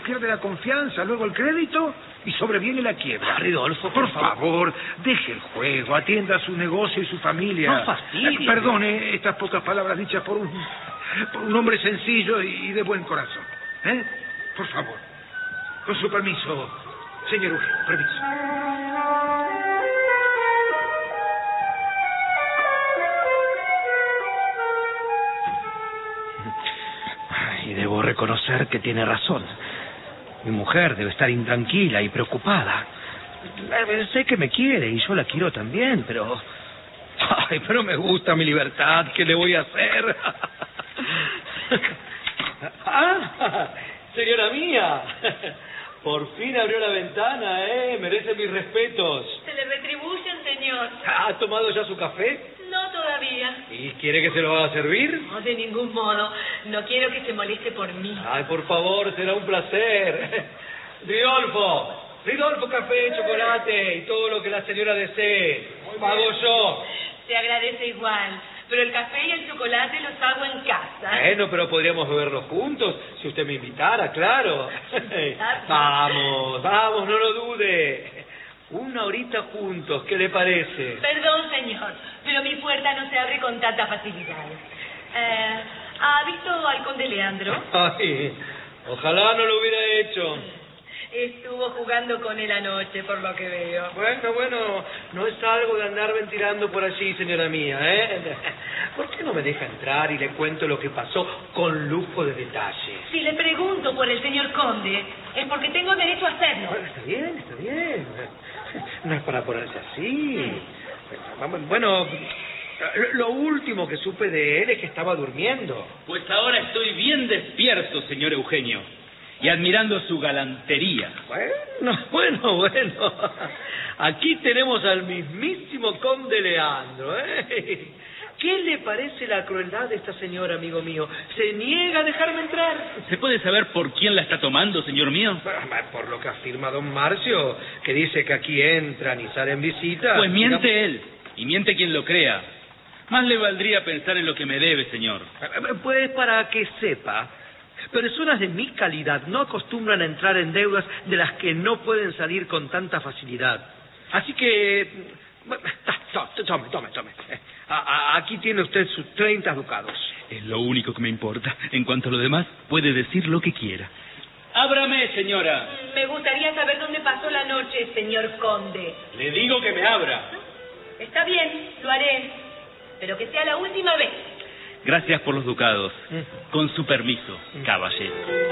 pierde la confianza, luego el crédito y sobreviene la quiebra. Ridolfo, por favor, deje el juego, atienda a su negocio y su familia. No fastidie. Perdone estas pocas palabras dichas por un hombre sencillo y de buen corazón. Por favor, con su permiso, señor Eugenio, permiso. Y debo reconocer que tiene razón. Mi mujer debe estar intranquila y preocupada. Sé que me quiere y yo la quiero también, pero... pero me gusta mi libertad. ¿Qué le voy a hacer? Señora mía, por fin abrió la ventana, merece mis respetos. Se le retribuyen, señor. ¿Ha tomado ya su café? No todavía. ¿Y quiere que se lo haga servir? No, de ningún modo. No quiero que se moleste por mí. Ay, por favor, será un placer. Ridolfo, café, chocolate y todo lo que la señora desee. Pago yo. Se agradece igual. Pero el café y el chocolate los hago en casa. Bueno, pero podríamos beberlos juntos, si usted me invitara, claro. Vamos, no lo dude. Una horita juntos, ¿qué le parece? Perdón, señor, pero mi puerta no se abre con tanta facilidad. ¿Ha visto al conde Leandro? Ay, ojalá no lo hubiera hecho. Estuvo jugando con él anoche, por lo que veo. Bueno, no es algo de andar ventilando por allí, señora mía, ¿Por qué no me deja entrar y le cuento lo que pasó con lujo de detalle? Si le pregunto por el señor conde, es porque tengo derecho a hacerlo. Bueno, está bien. No es para ponerse así. Bueno, lo último que supe de él es que estaba durmiendo. Pues ahora estoy bien despierto, señor Eugenio, y admirando su galantería. Bueno. Aquí tenemos al mismísimo conde Leandro, ¿Qué le parece la crueldad de esta señora, amigo mío? ¿Se niega a dejarme entrar? ¿Se puede saber por quién la está tomando, señor mío? Por lo que afirma don Marcio, que dice que aquí entran y salen visitas. Pues miente él, y miente quien lo crea. Más le valdría pensar en lo que me debe, señor. Pues para que sepa, personas de mi calidad no acostumbran a entrar en deudas de las que no pueden salir con tanta facilidad. Así que... Tome. Aquí tiene usted sus 30 ducados. Es lo único que me importa. En cuanto a lo demás, puede decir lo que quiera. ¡Ábrame, señora! Me gustaría saber dónde pasó la noche, señor conde. Le digo que me abra. Está bien, lo haré. Pero que sea la última vez. Gracias por los ducados. Con su permiso, caballero.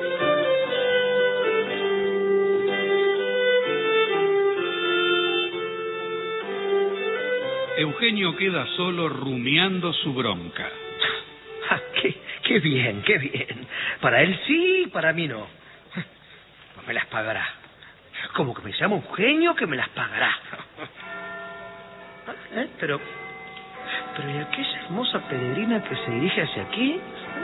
Eugenio queda solo rumiando su bronca. Qué bien. Para él sí, para mí no. Pues me las pagará. Como que me llama Eugenio, que me las pagará. Pero ¿y aquella hermosa peregrina que se dirige hacia aquí?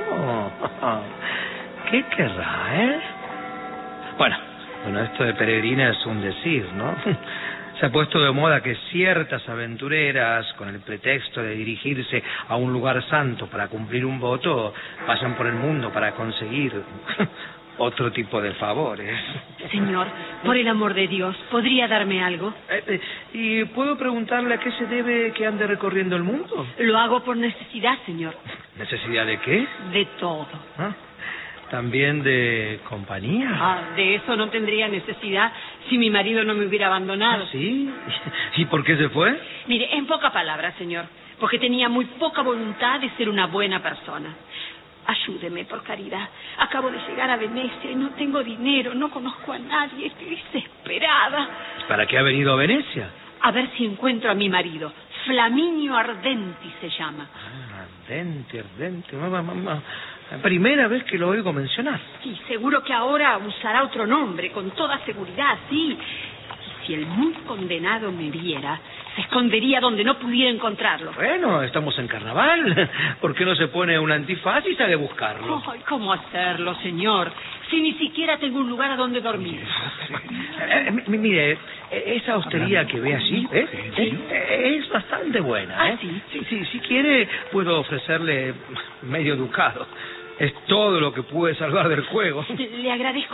¿Qué querrá, Bueno, esto de peregrina es un decir, ¿no? Se ha puesto de moda que ciertas aventureras, con el pretexto de dirigirse a un lugar santo para cumplir un voto, pasan por el mundo para conseguir otro tipo de favores. Señor, por el amor de Dios, ¿podría darme algo? ¿Y puedo preguntarle a qué se debe que ande recorriendo el mundo? Lo hago por necesidad, señor. ¿Necesidad de qué? De todo. ¿También de compañía? De eso no tendría necesidad si mi marido no me hubiera abandonado. ¿Sí? ¿Y por qué se fue? Mire, en pocas palabras, señor, porque tenía muy poca voluntad de ser una buena persona. Ayúdeme, por caridad. Acabo de llegar a Venecia y no tengo dinero, no conozco a nadie, estoy desesperada. ¿Para qué ha venido a Venecia? A ver si encuentro a mi marido. Flaminio Ardenti se llama. Ardenti. Primera vez que lo oigo mencionar. Sí, seguro que ahora usará otro nombre, con toda seguridad, sí. Y si el muy condenado me viera, se escondería donde no pudiera encontrarlo. Bueno, estamos en carnaval. ¿Por qué no se pone un antifaz y sale a buscarlo? Ay, ¿cómo hacerlo, señor? Si ni siquiera tengo un lugar a donde dormir. Mire, esa hostería que ve allí, es bastante buena, ¿sí? Sí, si quiere, puedo ofrecerle medio ducado. Es todo lo que pude salvar del juego. Le agradezco